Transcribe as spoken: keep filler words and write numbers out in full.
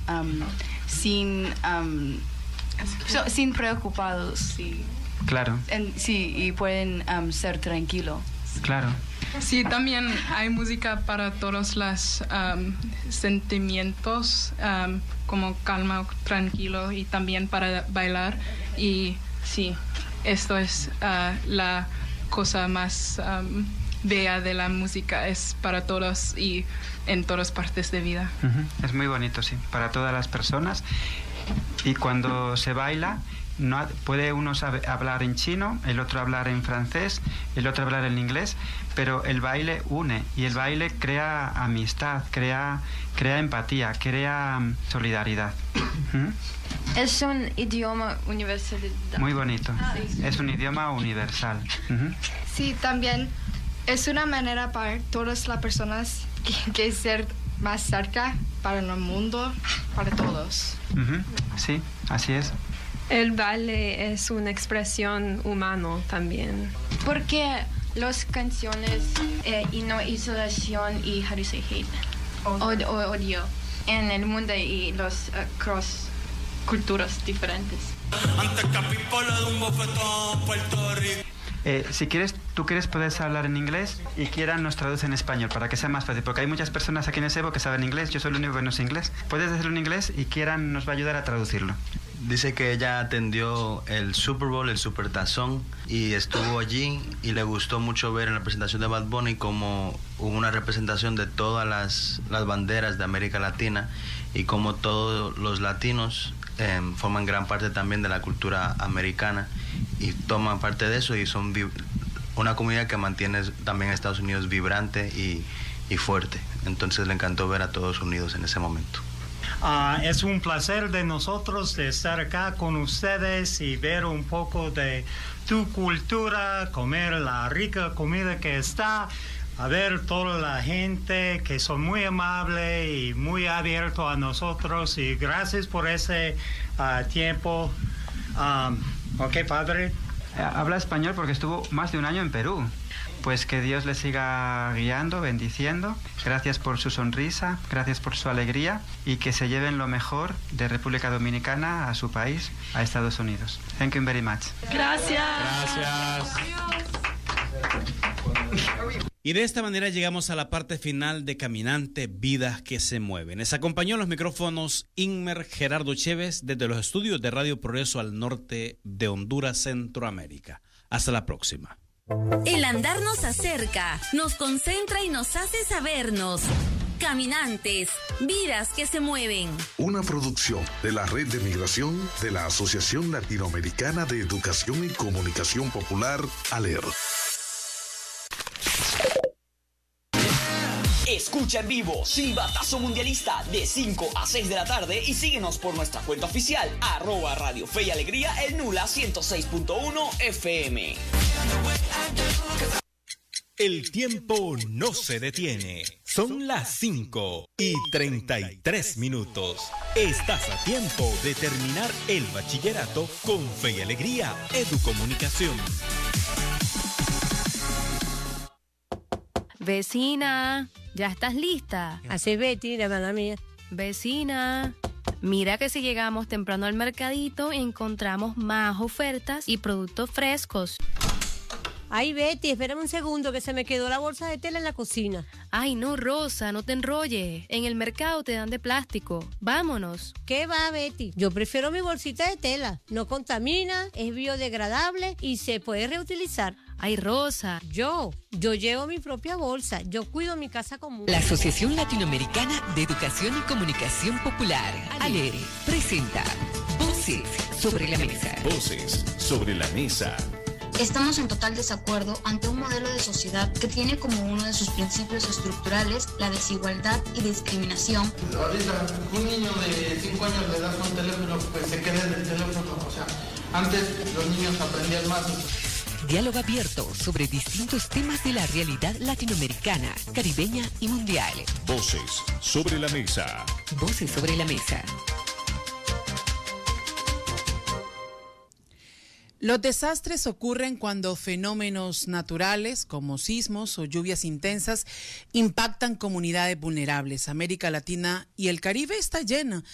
um, sin, um, so, sin preocupados. Sí. Claro. En, sí, y pueden um, ser tranquilos. Claro. Sí, también hay música para todos los um, sentimientos, um, como calma, tranquilo, y también para bailar. Y sí, esto es uh, la cosa más um, bella de la música, es para todos y en todas partes de vida. Uh-huh. Es muy bonito, sí, para todas las personas. Y cuando se baila, no, puede uno saber, hablar en chino, el otro hablar en francés, el otro hablar en inglés, pero el baile une y el baile crea amistad, crea, crea empatía, crea um, solidaridad. ¿Mm? Es un idioma universal. Muy bonito. Ah, sí. Es un idioma universal. Uh-huh. Sí, también es una manera para todas las personas que, que ser más cerca para el mundo, para todos. Uh-huh. Sí, así es. El baile es una expresión humana también. Porque las canciones eh, y no isolación y how do you say hate odio, odio en el mundo y los uh, cross culturas diferentes. Eh, si quieres, tú quieres, puedes hablar en inglés y Kieran nos traduce en español para que sea más fácil, porque hay muchas personas aquí en Sebo que saben inglés, yo soy el único que no sé inglés. Puedes decirlo en inglés y Kieran nos va a ayudar a traducirlo. Dice que ella atendió el Super Bowl, el Super Tazón, y estuvo allí y le gustó mucho ver en la presentación de Bad Bunny como hubo una representación de todas las, las banderas de América Latina y como todos los latinos eh, forman gran parte también de la cultura americana y toman parte de eso y son vi- una comunidad que mantiene también a Estados Unidos vibrante y, y fuerte. Entonces le encantó ver a todos unidos en ese momento. Uh, es un placer de nosotros de estar acá con ustedes y ver un poco de tu cultura, comer la rica comida que está, a ver toda la gente que son muy amables y muy abiertos a nosotros y gracias por ese uh, tiempo. Um, ok, padre. Habla español porque estuvo más de un año en Perú. Pues que Dios le siga guiando, bendiciendo. Gracias por su sonrisa, gracias por su alegría y que se lleven lo mejor de República Dominicana a su país, a Estados Unidos. Thank you very much. Gracias. Gracias. Y de esta manera llegamos a la parte final de Caminante, Vidas que se mueven. Les acompañó en los micrófonos Inmer Gerardo Chévez desde los estudios de Radio Progreso al norte de Honduras, Centroamérica. Hasta la próxima. El andar nos acerca, nos concentra y nos hace sabernos. Caminantes, vidas que se mueven. Una producción de la Red de Migración de la Asociación Latinoamericana de Educación y Comunicación Popular, ALER. Escucha en vivo Silbatazo Mundialista de cinco a seis de la tarde y síguenos por nuestra cuenta oficial arroba Radio Fe y Alegría el Nula ciento seis punto uno F M. El tiempo no se detiene. Son las cinco y treinta y tres minutos. Estás a tiempo de terminar el bachillerato con Fe y Alegría Educomunicación. Vecina, ¿ya estás lista? Así Betty, la hermana mía. Vecina, mira que si llegamos temprano al mercadito encontramos más ofertas y productos frescos. Ay, Betty, espérame un segundo que se me quedó la bolsa de tela en la cocina. Ay, no, Rosa, no te enrolles. En el mercado te dan de plástico. Vámonos. ¿Qué va, Betty? Yo prefiero mi bolsita de tela. No contamina, es biodegradable y se puede reutilizar. Ay, Rosa. Yo, yo llevo mi propia bolsa. Yo cuido mi casa común. La Asociación Latinoamericana de Educación y Comunicación Popular, ALER, presenta Voces sobre la Mesa. Voces sobre la Mesa. Estamos en total desacuerdo ante un modelo de sociedad que tiene como uno de sus principios estructurales la desigualdad y discriminación. Ahorita un niño de cinco años le das un teléfono, pues se queda en el teléfono. O sea, antes los niños aprendían más. Diálogo abierto sobre distintos temas de la realidad latinoamericana, caribeña y mundial. Voces sobre la Mesa. Voces sobre la Mesa. Los desastres ocurren cuando fenómenos naturales como sismos o lluvias intensas impactan comunidades vulnerables. América Latina y el Caribe está llena